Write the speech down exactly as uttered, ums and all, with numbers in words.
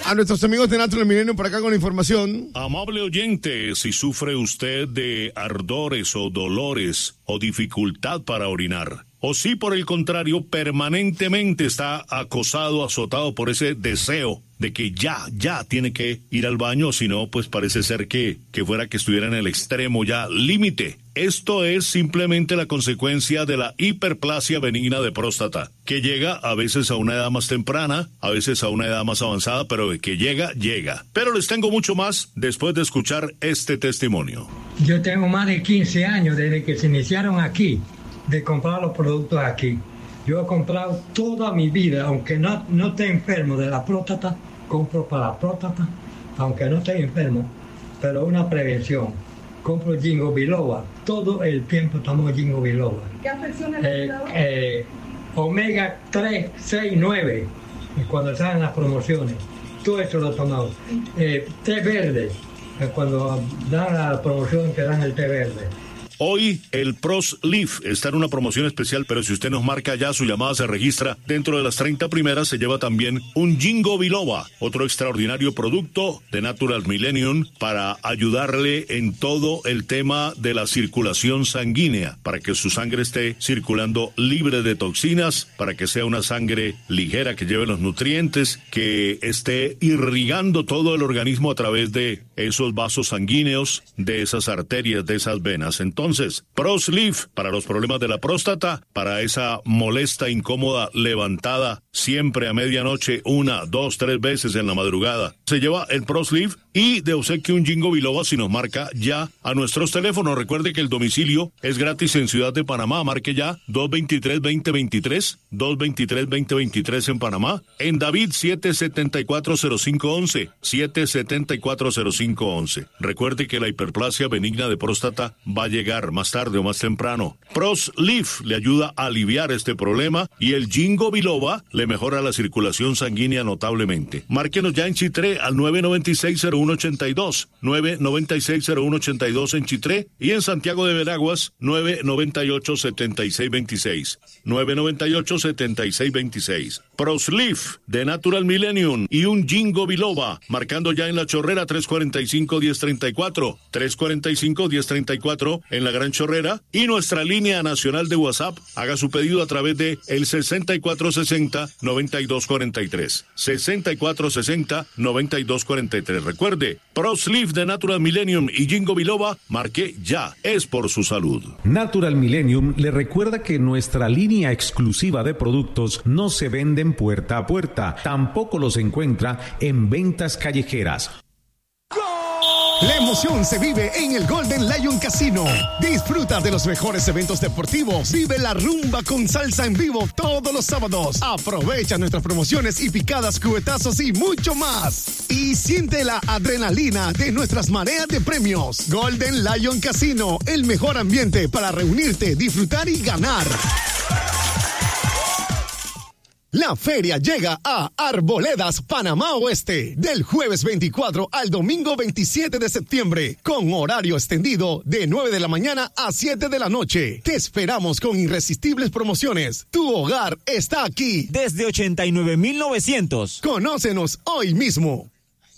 A nuestros amigos de Natural Millennium por acá con la información. Amable oyente, si sufre usted de ardores o dolores o dificultad para orinar, o si por el contrario permanentemente está acosado, azotado por ese deseo de que ya, ya tiene que ir al baño, si no, pues parece ser que, que fuera que estuviera en el extremo ya límite. Esto es simplemente la consecuencia de la hiperplasia benigna de próstata, que llega a veces a una edad más temprana, a veces a una edad más avanzada, pero de que llega, llega. Pero les tengo mucho más después de escuchar este testimonio. Yo tengo más de quince años desde que se iniciaron aquí, de comprar los productos aquí. Yo he comprado toda mi vida, aunque no, no esté enfermo de la próstata, compro para la próstata, aunque no esté enfermo, pero una prevención. Compro Ginkgo biloba, todo el tiempo tomo Ginkgo biloba. ¿Qué afecciones le eh, eh, Omega tres, seis, nueve, cuando salen las promociones, todo eso lo he tomado. Eh, té verde, eh, cuando dan la promoción que dan el té verde. Hoy el PROSLIF está en una promoción especial, pero si usted nos marca ya, su llamada se registra. Dentro de las treinta primeras se lleva también un Ginkgo biloba, otro extraordinario producto de Natural Millennium para ayudarle en todo el tema de la circulación sanguínea, para que su sangre esté circulando libre de toxinas, para que sea una sangre ligera que lleve los nutrientes, que esté irrigando todo el organismo a través de esos vasos sanguíneos, de esas arterias, de esas venas. Entonces, Entonces, PROSLIF para los problemas de la próstata, para esa molesta, incómoda levantada siempre a medianoche, una, dos, tres veces en la madrugada. Se lleva el PROSLIF y de obsequio un Ginkgo biloba si nos marca ya a nuestros teléfonos. Recuerde que el domicilio es gratis en Ciudad de Panamá. Marque ya dos dos tres, dos cero dos tres, dos dos tres, dos cero dos tres en Panamá. En David siete siete cuatro cero cinco uno uno, siete siete cuatro cero cinco uno uno. Recuerde que la hiperplasia benigna de próstata va a llegar más tarde o más temprano. PROSLIF le ayuda a aliviar este problema y el Ginkgo biloba le mejora la circulación sanguínea notablemente. Márquenos ya en Chitré al nueve nueve seis cero uno ocho dos, nueve nueve seis cero uno ocho dos en Chitré y en Santiago de Veraguas nueve nueve ocho siete seis dos seis, nueve nueve ocho siete seis dos seis. PROSLIF de Natural Millennium y un Ginkgo biloba, marcando ya en La Chorrera tres cuatro cinco, uno cero tres cuatro, tres cuatro cinco, uno cero tres cuatro en La Gran Chorrera, y nuestra línea nacional de WhatsApp. Haga su pedido a través de el sesenta y cuatro sesenta, noventa y dos cuarenta y tres, sesenta y cuatro sesenta, noventa y dos cuarenta y tres. Recuerde, PROSLIF de Natural Millennium y Ginkgo biloba, marque ya, es por su salud. Natural Millennium le recuerda que nuestra línea exclusiva de productos no se venden puerta a puerta, tampoco los encuentra en ventas callejeras. La emoción se vive en el Golden Lion Casino. Disfruta de los mejores eventos deportivos. Vive la rumba con salsa en vivo todos los sábados. Aprovecha nuestras promociones y picadas, cubetazos y mucho más. Y siente la adrenalina de nuestras mareas de premios. Golden Lion Casino, el mejor ambiente para reunirte, disfrutar y ganar. La feria llega a Arboledas, Panamá Oeste, del jueves veinticuatro al domingo veintisiete de septiembre, con horario extendido de nueve de la mañana a siete de la noche. Te esperamos con irresistibles promociones. Tu hogar está aquí. Desde ochenta y nueve mil novecientos. Conócenos hoy mismo.